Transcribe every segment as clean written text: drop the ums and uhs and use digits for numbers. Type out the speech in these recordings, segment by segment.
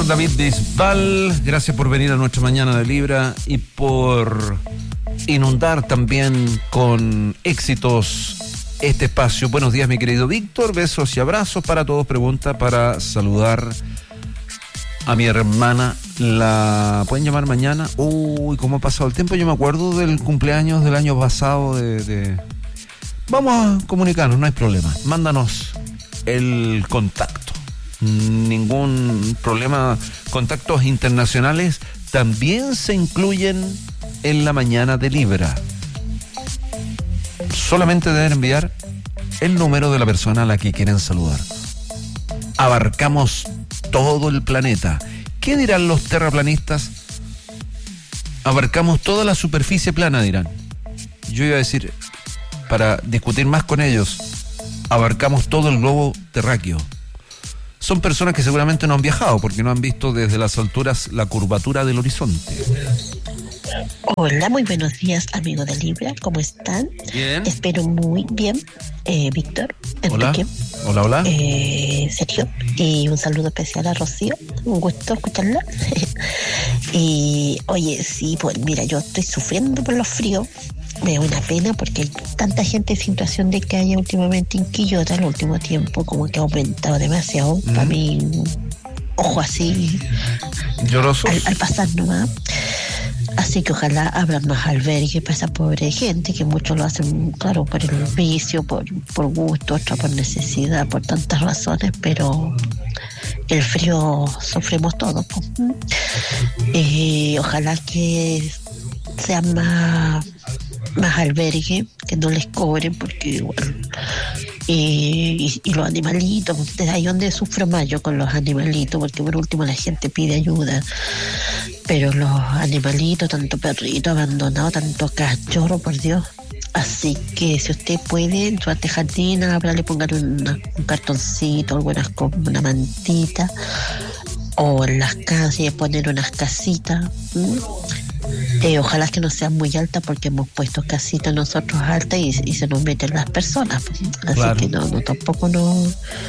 doctor David Bisbal, gracias por venir a nuestra mañana de Libra y por inundar también con éxitos este espacio. Buenos días, mi querido Víctor, besos y abrazos para todos. Pregunta para saludar a mi hermana. ¿La pueden llamar mañana? Uy, cómo ha pasado el tiempo. Yo me acuerdo del cumpleaños del año pasado de... Vamos a comunicarnos, no hay problema. Mándanos el contacto. Ningún problema. Contactos internacionales también se incluyen en la mañana de Libra. Solamente deben enviar el número de la persona a la que quieren saludar. Abarcamos todo el planeta. ¿Qué dirán los terraplanistas? Abarcamos toda la superficie plana, dirán. Yo iba a decir, para discutir más con ellos, abarcamos todo el globo terráqueo. Son personas que seguramente no han viajado porque no han visto desde las alturas la curvatura del horizonte. Hola, muy buenos días, amigos de Libra, ¿cómo están? Bien. Espero muy bien, Víctor, Hola. Enrique. Hola. Sergio, y un saludo especial a Rocío, un gusto escucharla. Y oye, sí, pues mira, yo estoy sufriendo por los fríos. Me da una pena porque hay tanta gente en situación de calle últimamente en Quillota en el último tiempo, como que ha aumentado demasiado. Para mí, ojo así, Llorosos. al pasar nomás. Así que ojalá abran más albergues para esa pobre gente, que muchos lo hacen, claro, por el vicio, por gusto, otros por necesidad, por tantas razones, pero el frío sufrimos todos. Ojalá que sean más albergues, que no les cobren, porque bueno, y los animalitos, desde ahí donde sufro más yo con los animalitos, porque por último la gente pide ayuda, pero los animalitos, tanto perritos abandonados, tanto cachorro, por Dios. Así que si usted puede, en su antejardina, le pongan un cartoncito, una mantita, o en las calles poner unas casitas. Ojalá que no sean muy altas, porque hemos puesto casitas nosotros altas y se nos meten las personas. Así claro. Que no, tampoco no.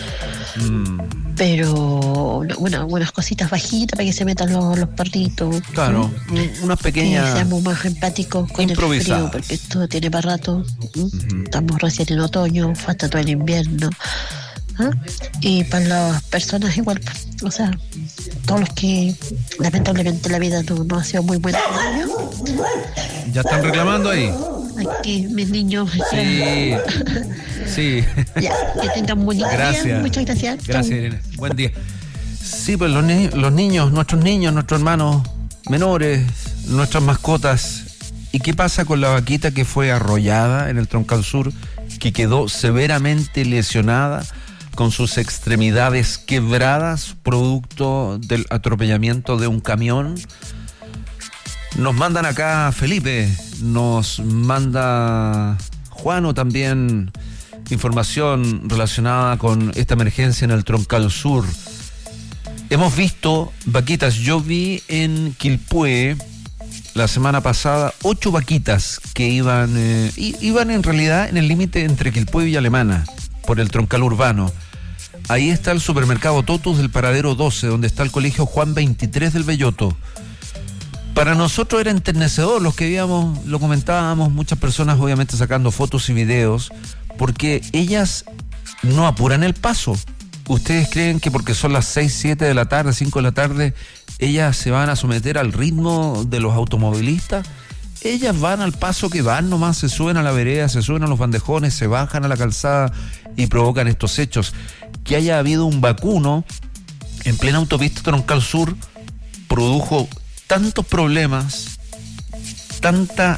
Pero unas cositas bajitas para que se metan los perritos. Claro, unas pequeñas. Que seamos más empáticos con el frío, porque esto tiene para rato. Estamos recién en otoño, falta todo el invierno. Y para las personas igual, o sea, todos los que lamentablemente la vida no ha sido muy buena. ¿Ya están reclamando ahí? Aquí mis niños. Sí. Ya, que tengan buen día. Muchas gracias. Gracias, Irene. Buen día. Sí, pues los niños, nuestros hermanos menores, nuestras mascotas. ¿Y qué pasa con la vaquita que fue arrollada en el Troncal Sur, que quedó severamente lesionada, con sus extremidades quebradas, producto del atropellamiento de un camión? Nos mandan acá Felipe, nos manda Juano también información relacionada con esta emergencia en el Troncal Sur. Hemos visto vaquitas. Yo vi en Quilpué la semana pasada 8 vaquitas que iban en realidad en el límite entre Quilpué y Villa Alemana, por el Troncal Urbano. Ahí está el supermercado Totus del Paradero 12, donde está el colegio Juan 23 del Belloto. Para nosotros era enternecedor, los que veíamos, lo comentábamos, muchas personas obviamente sacando fotos y videos, porque ellas no apuran el paso. ¿Ustedes creen que porque son las 6, 7 de la tarde, 5 de la tarde, ellas se van a someter al ritmo de los automovilistas? Ellas van al paso que van nomás, se suben a la vereda, se suben a los bandejones, se bajan a la calzada y provocan estos hechos. Que haya habido un vacuno en plena autopista Troncal Sur produjo tantos problemas, tanta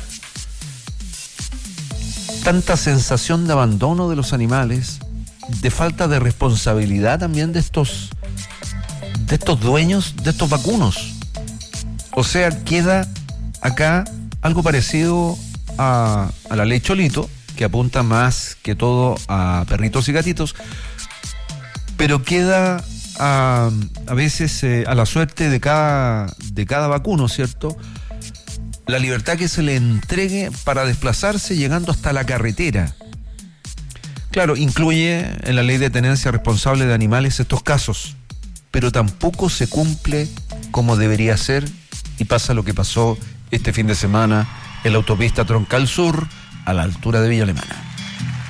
sensación de abandono de los animales, de falta de responsabilidad también de estos dueños de estos vacunos. O sea, queda acá algo parecido a la ley Cholito, que apunta más que todo a perritos y gatitos, pero queda a veces a la suerte de cada vacuno, ¿cierto? La libertad que se le entregue para desplazarse llegando hasta la carretera. Claro, incluye en la ley de tenencia responsable de animales estos casos. pero tampoco se cumple como debería ser, y pasa lo que pasó este fin de semana en la autopista Troncal Sur, a la altura de Villa Alemana.